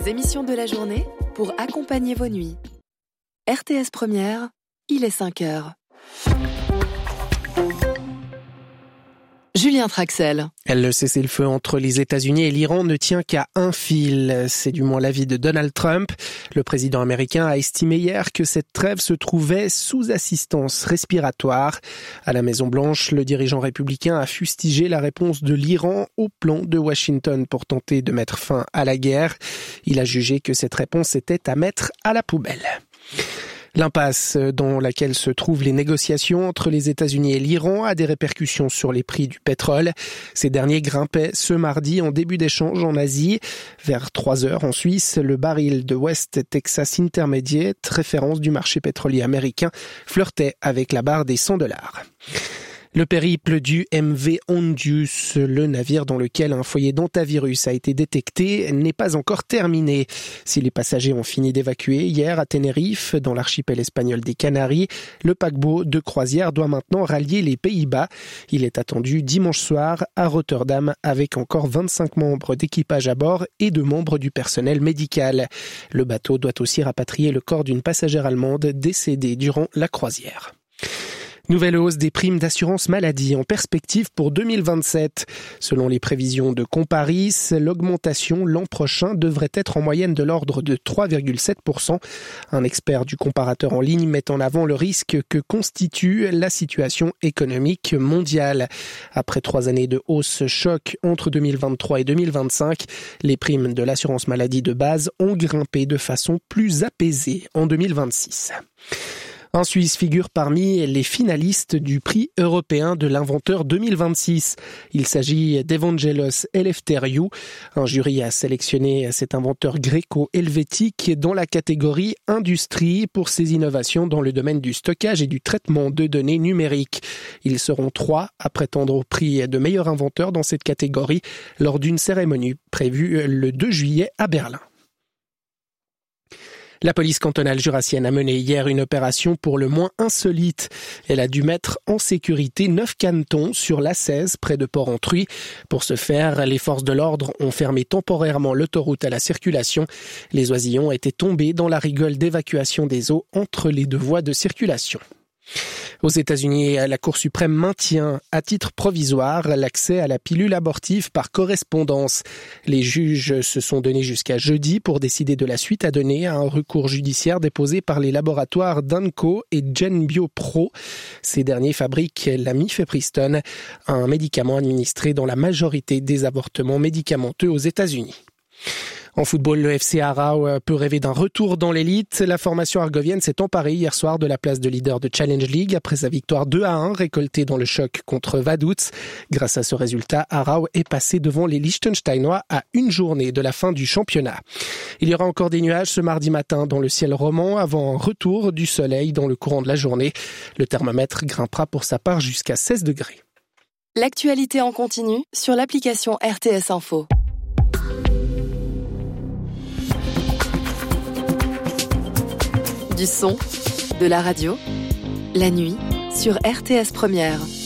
les émissions de la journée pour accompagner vos nuits. RTS Première, il est 5h. Julien Traxel. Le cessez-le-feu entre les États-Unis et l'Iran ne tient qu'à un fil. C'est du moins l'avis de Donald Trump. Le président américain a estimé hier que cette trêve se trouvait sous assistance respiratoire. À la Maison-Blanche, le dirigeant républicain a fustigé la réponse de l'Iran au plan de Washington pour tenter de mettre fin à la guerre. Il a jugé que cette réponse était à mettre à la poubelle. L'impasse dans laquelle se trouvent les négociations entre les États-Unis et l'Iran a des répercussions sur les prix du pétrole. Ces derniers grimpaient ce mardi en début d'échange en Asie. Vers 3h en Suisse, le baril de West Texas Intermediate, référence du marché pétrolier américain, flirtait avec la barre des $100. Le périple du MV Ondius, le navire dans lequel un foyer d'hantavirus a été détecté, n'est pas encore terminé. Si les passagers ont fini d'évacuer hier à Tenerife, dans l'archipel espagnol des Canaries, le paquebot de croisière doit maintenant rallier les Pays-Bas. Il est attendu dimanche soir à Rotterdam avec encore 25 membres d'équipage à bord et 2 membres du personnel médical. Le bateau doit aussi rapatrier le corps d'une passagère allemande décédée durant la croisière. Nouvelle hausse des primes d'assurance maladie en perspective pour 2027. Selon les prévisions de Comparis, l'augmentation l'an prochain devrait être en moyenne de l'ordre de 3,7%. Un expert du comparateur en ligne met en avant le risque que constitue la situation économique mondiale. Après 3 années de hausse choc entre 2023 et 2025, les primes de l'assurance maladie de base ont grimpé de façon plus apaisée en 2026. Un Suisse figure parmi les finalistes du prix européen de l'inventeur 2026. Il s'agit d'Evangelos Eleftheriou. Un jury a sélectionné cet inventeur gréco-helvétique dans la catégorie industrie pour ses innovations dans le domaine du stockage et du traitement de données numériques. Ils seront 3 à prétendre au prix de meilleur inventeur dans cette catégorie lors d'une cérémonie prévue le 2 juillet à Berlin. La police cantonale jurassienne a mené hier une opération pour le moins insolite. Elle a dû mettre en sécurité 9 canetons sur l'A16 près de Port-Entruy. Pour ce faire, les forces de l'ordre ont fermé temporairement l'autoroute à la circulation. Les oisillons étaient tombés dans la rigole d'évacuation des eaux entre les 2 voies de circulation. Aux États-Unis, la Cour suprême maintient à titre provisoire l'accès à la pilule abortive par correspondance. Les juges se sont donnés jusqu'à jeudi pour décider de la suite à donner à un recours judiciaire déposé par les laboratoires Danco et GenBioPro. Ces derniers fabriquent la mifepristone, un médicament administré dans la majorité des avortements médicamenteux aux États-Unis. En football, le FC Aarau peut rêver d'un retour dans l'élite. La formation argovienne s'est emparée hier soir de la place de leader de Challenge League après sa victoire 2-1 récoltée dans le choc contre Vaduz. Grâce à ce résultat, Aarau est passé devant les Liechtensteinois à une journée de la fin du championnat. Il y aura encore des nuages ce mardi matin dans le ciel roman avant un retour du soleil dans le courant de la journée. Le thermomètre grimpera pour sa part jusqu'à 16 degrés. L'actualité en continu sur l'application RTS Info. Du son, de la radio, la nuit sur RTS Première.